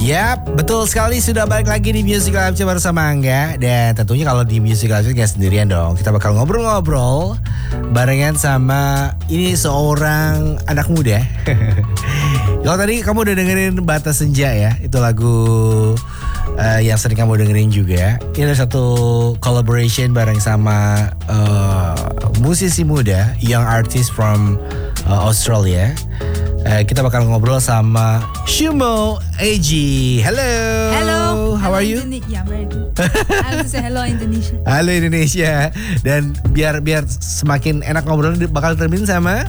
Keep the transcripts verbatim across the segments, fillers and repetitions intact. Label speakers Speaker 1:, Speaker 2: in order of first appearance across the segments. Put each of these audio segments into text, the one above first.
Speaker 1: Yap, betul sekali, sudah balik lagi di Music Live bersama Angga. Dan tentunya kalau di Music Live gak sendirian dong. Kita bakal ngobrol-ngobrol barengan sama ini seorang anak muda. Kalau tadi kamu udah dengerin Batas Senja ya, itu lagu uh, yang sering kamu dengerin juga. Ini ada satu collaboration bareng sama uh, musisi muda, young artist from uh, Australia. Uh, kita bakal ngobrol sama Shumo Eji. Hello.
Speaker 2: Hello.
Speaker 1: How
Speaker 2: hello
Speaker 1: are you?
Speaker 2: Indone- yeah, very good. I have to say hello Indonesia.
Speaker 1: Halo Indonesia. Dan biar biar semakin enak ngobrol bakal terbit sama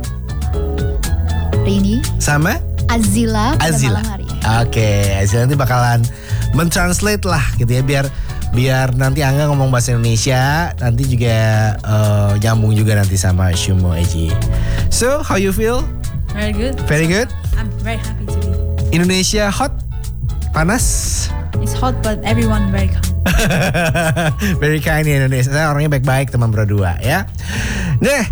Speaker 3: Rini
Speaker 1: sama
Speaker 3: Azila pada
Speaker 1: Azila.
Speaker 3: malam hari.
Speaker 1: Oke, Azila nanti bakalan mentranslate lah gitu ya, biar biar nanti Angga ngomong bahasa Indonesia, nanti juga uh, nyambung juga nanti sama Shumo Eji. So, how you feel?
Speaker 2: Very good.
Speaker 1: Very good.
Speaker 2: I'm very happy to be.
Speaker 1: Indonesia hot? Panas?
Speaker 2: It's hot but everyone very kind.
Speaker 1: Very kind ya Indonesia. Saya orangnya baik-baik teman berdua ya. Nah,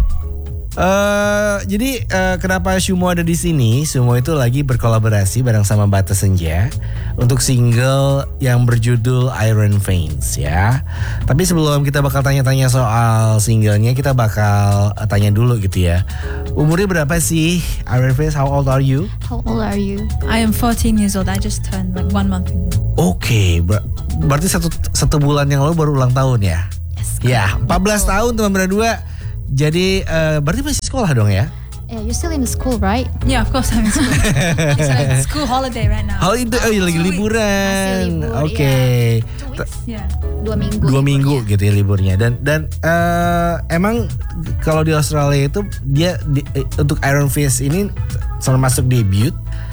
Speaker 1: uh, jadi uh, kenapa Shumo ada di sini? Shumo itu lagi berkolaborasi bareng sama Batas Senja untuk single yang berjudul Iron Veins ya. Tapi sebelum kita bakal tanya-tanya soal singlenya, kita bakal uh, tanya dulu gitu ya. Umurnya berapa sih Iron Veins? How old are you?
Speaker 3: How old are you?
Speaker 2: I am fourteen years old. I just turned like one month ago.
Speaker 1: Oke, okay, ber- berarti satu satu bulan yang lalu baru ulang tahun ya?
Speaker 3: Yes.
Speaker 1: Ya, empat belas tahun teman berdua. Jadi uh, berarti masih sekolah dong ya?
Speaker 3: Yeah, you're still in the school, right?
Speaker 2: Yeah, of course I'm in school. It's like school holiday right now.
Speaker 1: Holiday, oh, iya, lagi
Speaker 3: Masih
Speaker 1: liburan.
Speaker 3: libur,
Speaker 1: Oke. Okay.
Speaker 3: Two weeks?
Speaker 2: Yeah.
Speaker 3: Dua minggu.
Speaker 1: Dua minggu
Speaker 3: liburnya.
Speaker 1: gitu ya liburnya. Dan dan uh, emang kalau di Australia itu dia di, eh, untuk Iron Fist ini termasuk debut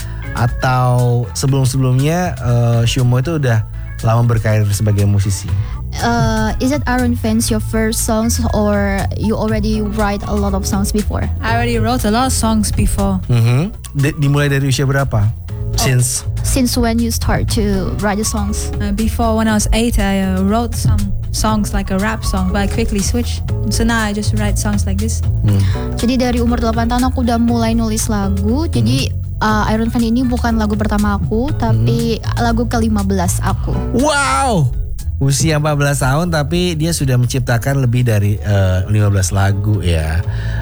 Speaker 1: atau sebelum-sebelumnya uh, Shumo itu udah lama berkarir sebagai musisi?
Speaker 3: Uh, is it Iron Fence your first songs or you already write a lot of songs before?
Speaker 2: I already wrote a lot of songs before.
Speaker 1: Mm-hmm. Di, dimulai dari usia berapa? Since
Speaker 3: Since when you start to write the songs?
Speaker 2: Uh, before when I was eight, I uh, wrote some songs like a rap song, but I quickly switched. So now I just write songs like this.
Speaker 1: hmm.
Speaker 3: Jadi dari umur delapan tahun aku udah mulai nulis lagu. Jadi uh, Iron Fence ini bukan lagu pertama aku, tapi lagu ke lima belas aku.
Speaker 1: Wow, usia empat belas tahun tapi dia sudah menciptakan lebih dari uh, lima belas lagu ya.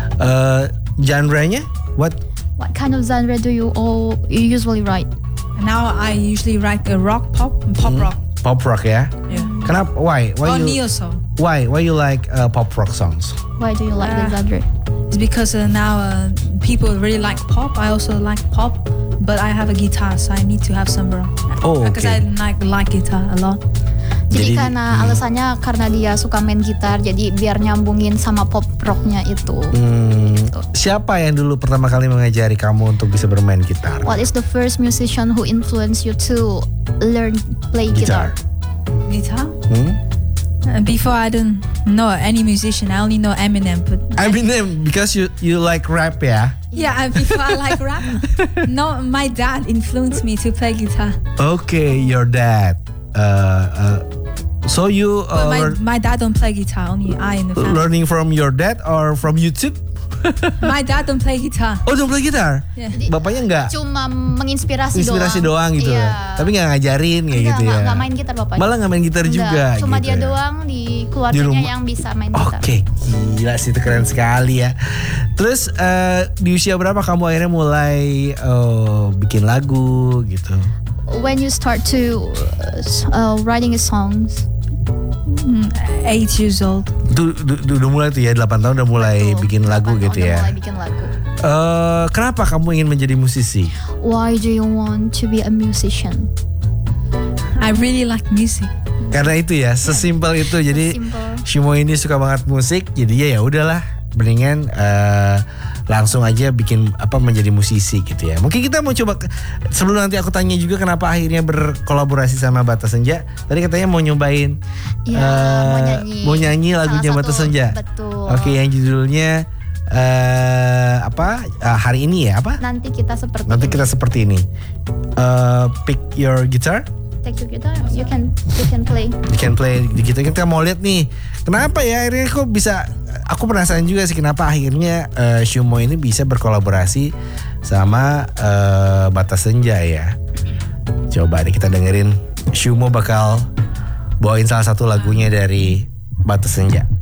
Speaker 1: Uh, genre-nya what?
Speaker 3: What kind of genre do you all you usually write?
Speaker 2: And now I usually write a rock pop and pop rock.
Speaker 1: Pop rock ya.
Speaker 2: Yeah.
Speaker 1: Kenapa? Why? Why
Speaker 2: Or
Speaker 1: you?
Speaker 2: neo song.
Speaker 1: Why? Why you like uh, pop rock songs?
Speaker 3: Why do you like the
Speaker 2: Ah.
Speaker 3: genre?
Speaker 2: It's because uh, now uh, people really like pop. I also like pop, but I have a guitar, so I need to have some rock.
Speaker 1: Oh,
Speaker 2: Because
Speaker 1: okay.
Speaker 2: I like like guitar a lot.
Speaker 3: Jadi,
Speaker 1: Jadi,
Speaker 3: karena
Speaker 1: hmm.
Speaker 3: alasannya karena dia suka main gitar, jadi biar nyambungin sama pop rocknya itu.
Speaker 1: Hmm, siapa yang dulu pertama kali mengajari kamu untuk bisa bermain gitar?
Speaker 3: What is the first musician who influenced you to learn play guitar?
Speaker 2: Guitar?
Speaker 1: Hmm?
Speaker 2: Uh, before I didn't know any musician. I only know Eminem. But
Speaker 1: Eminem, because you you like rap ya?
Speaker 2: yeah, I, before I like rap. No, my dad influenced me to play guitar.
Speaker 1: Okay, your dad. Uh, uh, so you uh,
Speaker 2: But my,
Speaker 1: learn-
Speaker 2: my dad don't play guitar. Only I in the family.
Speaker 1: learning from your dad or from YouTube?
Speaker 2: My dad don't play guitar.
Speaker 1: Oh, don't play gitar?
Speaker 2: Yeah.
Speaker 1: Bapaknya enggak?
Speaker 3: Cuma menginspirasi
Speaker 1: Inspirasi doang, gitu.
Speaker 3: Iya.
Speaker 1: Tapi enggak ngajarin kayak
Speaker 3: Enggak,
Speaker 1: gitu
Speaker 3: enggak,
Speaker 1: ya.
Speaker 3: enggak main gitar bapaknya.
Speaker 1: Malah enggak main gitar
Speaker 3: Enggak,
Speaker 1: juga
Speaker 3: cuma
Speaker 1: gitu
Speaker 3: dia
Speaker 1: ya.
Speaker 3: doang di
Speaker 1: Di
Speaker 3: keluarganya
Speaker 1: rumah.
Speaker 3: yang bisa main gitar.
Speaker 1: Oke, gila sih, itu keren sekali ya. Terus uh, di usia berapa kamu akhirnya mulai uh, bikin lagu gitu?
Speaker 3: When you start to uh, writing songs?
Speaker 2: Mm, eight years old.
Speaker 1: Itu du- du- udah mulai tuh ya, delapan tahun udah mulai
Speaker 3: Betul,
Speaker 1: bikin lagu
Speaker 3: delapan
Speaker 1: gitu
Speaker 3: tahun
Speaker 1: ya.
Speaker 3: udah mulai bikin lagu.
Speaker 1: Uh, kenapa kamu ingin menjadi musisi?
Speaker 3: Why do you want to be a musician?
Speaker 2: I really like music.
Speaker 1: Karena itu ya, sesimpel itu. Jadi
Speaker 3: Sesimpel.
Speaker 1: Shumo ini suka banget musik, jadi ya ya udahlah, mendingan uh, langsung aja bikin apa menjadi musisi gitu ya. Mungkin kita mau coba ke- sebelum nanti aku tanya juga kenapa akhirnya berkolaborasi sama Batas Senja. Tadi katanya mau nyobain
Speaker 3: Ya,
Speaker 1: uh,
Speaker 3: mau nyanyi.
Speaker 1: mau nyanyi
Speaker 3: Salah
Speaker 1: lagunya
Speaker 3: satu,
Speaker 1: Batas Senja.
Speaker 3: betul.
Speaker 1: Oke, yang judulnya uh, apa? Uh, hari ini ya apa?
Speaker 3: Nanti kita seperti
Speaker 1: Nanti
Speaker 3: ini.
Speaker 1: kita seperti ini. Uh, pick your guitar.
Speaker 3: Take your guitar, you can you can play.
Speaker 1: You can play di kita kita mau lihat nih kenapa ya akhirnya kok bisa, aku penasaran juga sih kenapa akhirnya uh, Shumo ini bisa berkolaborasi sama uh, Batas Senja ya. Coba deh kita dengerin. Shumo bakal bawain salah satu lagunya dari Batas Senja.